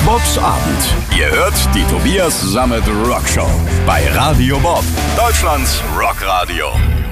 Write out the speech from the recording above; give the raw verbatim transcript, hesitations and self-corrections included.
Bobs Abend. Ihr hört die Tobias Sammet Rock Show bei Radio Bob, Deutschlands Rockradio.